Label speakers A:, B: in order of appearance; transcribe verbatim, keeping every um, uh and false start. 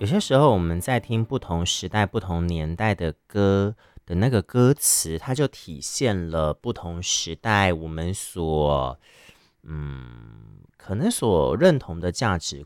A: 有些时候我们在听不同时代、不同年代的歌的那个歌词，它就体现了不同时代我们所嗯可能所认同的价值